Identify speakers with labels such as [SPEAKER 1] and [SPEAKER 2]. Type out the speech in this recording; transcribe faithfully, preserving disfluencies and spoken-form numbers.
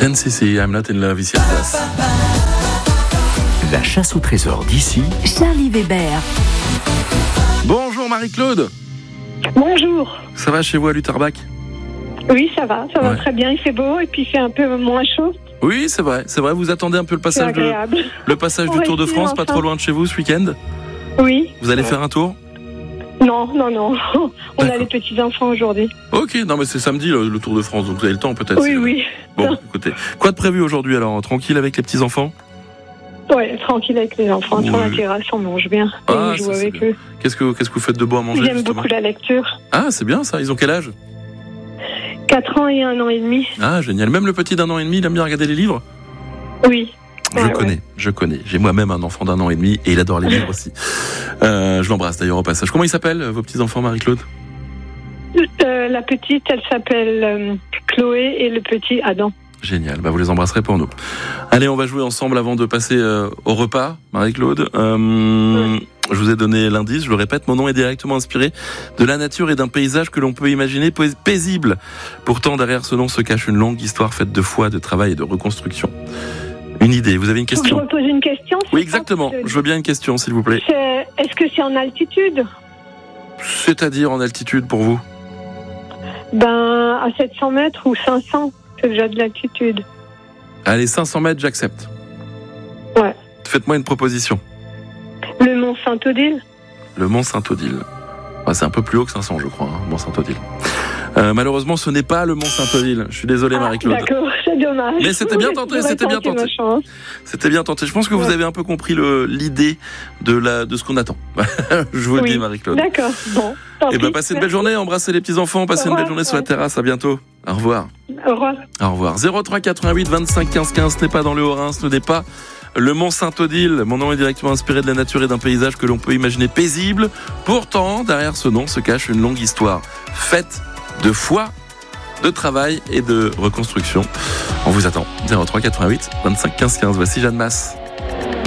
[SPEAKER 1] ten C C, I'm not in love ici à la place.
[SPEAKER 2] La chasse au trésor d'ici,
[SPEAKER 3] Charlie Weber.
[SPEAKER 1] Bonjour Marie-Claude.
[SPEAKER 4] Bonjour.
[SPEAKER 1] Ça va chez vous à Lutterbach?
[SPEAKER 4] Oui, ça va, ça va
[SPEAKER 1] Ouais.
[SPEAKER 4] très bien. Il fait beau et puis il fait un peu moins chaud.
[SPEAKER 1] Oui, c'est vrai, c'est vrai. Vous attendez un peu le
[SPEAKER 4] C'est
[SPEAKER 1] passage, de,
[SPEAKER 4] agréable.
[SPEAKER 1] le passage du
[SPEAKER 4] Ouais,
[SPEAKER 1] Tour de
[SPEAKER 4] si,
[SPEAKER 1] France,
[SPEAKER 4] enfin.
[SPEAKER 1] pas trop loin de chez vous ce week-end.
[SPEAKER 4] Oui.
[SPEAKER 1] Vous allez faire un tour?
[SPEAKER 4] Non, non, non. On a
[SPEAKER 1] D'accord.
[SPEAKER 4] les petits-enfants aujourd'hui.
[SPEAKER 1] Ok, non mais c'est samedi le, le Tour de France, donc vous avez le temps peut-être.
[SPEAKER 4] Oui,
[SPEAKER 1] si-
[SPEAKER 4] oui.
[SPEAKER 1] Bon, écoutez, quoi de prévu aujourd'hui alors? Tranquille avec les petits-enfants?
[SPEAKER 4] Ouais, tranquille avec les enfants. Sur la
[SPEAKER 1] Oui.
[SPEAKER 4] terrasse, on mange bien. Et
[SPEAKER 1] Ah,
[SPEAKER 4] on
[SPEAKER 1] ça,
[SPEAKER 4] joue
[SPEAKER 1] c'est
[SPEAKER 4] avec
[SPEAKER 1] bien.
[SPEAKER 4] eux.
[SPEAKER 1] Qu'est-ce que, qu'est-ce que vous faites de beau à manger
[SPEAKER 4] J'aime
[SPEAKER 1] justement?
[SPEAKER 4] beaucoup la lecture.
[SPEAKER 1] Ah, c'est bien ça, ils ont quel âge?
[SPEAKER 4] quatre ans et un an et demi.
[SPEAKER 1] Ah, génial. Même le petit d'un an et demi, il aime bien regarder les livres?
[SPEAKER 4] Oui.
[SPEAKER 1] Je
[SPEAKER 4] Ouais,
[SPEAKER 1] connais,
[SPEAKER 4] ouais.
[SPEAKER 1] je connais. J'ai moi-même un enfant d'un an et demi et il adore les livres aussi. Euh, je l'embrasse d'ailleurs au passage. Comment ils s'appellent, vos petits-enfants, Marie-Claude?
[SPEAKER 4] Euh, la petite, elle s'appelle euh, Chloé et le petit Adam.
[SPEAKER 1] Génial, bah vous les embrasserez pour nous. Allez, on va jouer ensemble avant de passer euh, au repas, Marie-Claude. Euh,
[SPEAKER 4] Oui.
[SPEAKER 1] Je vous ai donné l'indice, je le répète, mon nom est directement inspiré de la nature et d'un paysage que l'on peut imaginer pais- paisible. Pourtant, derrière ce nom se cache une longue histoire faite de foi, de travail et de reconstruction. Une idée, vous avez une
[SPEAKER 4] Faut que je
[SPEAKER 1] question?
[SPEAKER 4] me pose une question. c'est
[SPEAKER 1] Oui,
[SPEAKER 4] ça,
[SPEAKER 1] exactement.
[SPEAKER 4] parce que
[SPEAKER 1] Je veux bien une question, s'il vous plaît.
[SPEAKER 4] c'est- Est-ce que c'est en altitude?
[SPEAKER 1] C'est-à-dire en altitude pour vous?
[SPEAKER 4] Ben, à sept cents mètres ou cinq cents, c'est déjà de l'altitude.
[SPEAKER 1] Allez, cinq cents mètres, j'accepte.
[SPEAKER 4] Ouais.
[SPEAKER 1] Faites-moi une proposition.
[SPEAKER 4] Le mont Saint-Odile?
[SPEAKER 1] Le Mont Saint-Odile. Ah, c'est un peu plus haut que cinq cents, je crois, hein, Mont Saint-Odile. Euh, malheureusement, ce n'est pas le Mont Saint-Odile. Je suis désolé,
[SPEAKER 4] Ah,
[SPEAKER 1] Marie-Claude.
[SPEAKER 4] d'accord, c'est dommage.
[SPEAKER 1] Mais c'était bien tenté,
[SPEAKER 4] J'aurais
[SPEAKER 1] c'était bien
[SPEAKER 4] tenté ma
[SPEAKER 1] tenté.
[SPEAKER 4] chance.
[SPEAKER 1] C'était bien tenté. Je pense que vous
[SPEAKER 4] Ouais.
[SPEAKER 1] avez un peu compris le, l'idée de, la, de ce qu'on attend. Je vous le
[SPEAKER 4] Oui.
[SPEAKER 1] dis, Marie-Claude.
[SPEAKER 4] D'accord, bon. tant
[SPEAKER 1] Et ben,
[SPEAKER 4] pis.
[SPEAKER 1] passez une belle journée, embrassez les petits-enfants, passez
[SPEAKER 4] Au
[SPEAKER 1] une belle
[SPEAKER 4] revoir,
[SPEAKER 1] journée sur la
[SPEAKER 4] ouais.
[SPEAKER 1] terrasse. À bientôt. Au revoir.
[SPEAKER 4] Au revoir.
[SPEAKER 1] Au revoir. zéro trois quatre-vingt-huit vingt-cinq quinze quinze, ce n'est pas dans le Haut-Rhin, ce n'est pas le Mont Saint-Odile. Mon nom est directement inspiré de la nature et d'un paysage que l'on peut imaginer paisible. Pourtant, derrière ce nom se cache une longue histoire faite de foi, de travail et de reconstruction. On vous attend. zéro trois quatre-vingt-huit vingt-cinq quinze quinze. Voici Jeanne Masse.